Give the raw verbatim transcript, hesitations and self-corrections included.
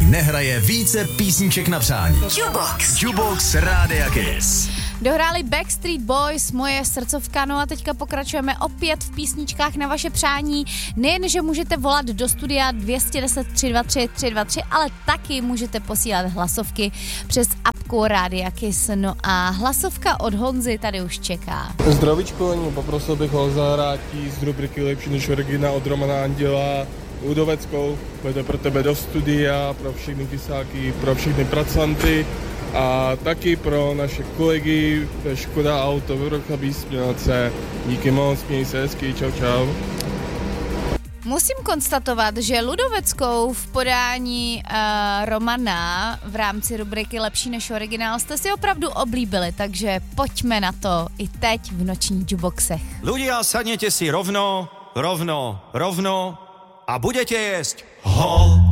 nehraje více písniček na přání. Jukebox. Jukebox Rádia Kiss. Dohráli Backstreet Boys, Moje srdcovka, no a teďka pokračujeme opět v písničkách na vaše přání. Nejen, že můžete volat do studia dvě stě deset tři dva tři tři dva tři, ale taky můžete posílat hlasovky přes apku Rádia Kiss. No a hlasovka od Honzy tady už čeká. Zdravíčko, poprosil bych ho zahrátí z rubriky Lepší než originál od Romana Anděla Udoveckou. Bude pro tebe do studia, pro všechny kysáky, pro všechny pracanty a taky pro naše kolegy ve Škoda Auto v Vrchlabí Směnce. Díky moc, měj se hezky, čau čau. Musím konstatovat, že Ludoveckou v podání uh, Romana v rámci rubriky Lepší než originál jste si opravdu oblíbili, takže pojďme na to i teď v nočních jukeboxech. Ľudia, sadnete si rovno, rovno, rovno a budete jesť hol.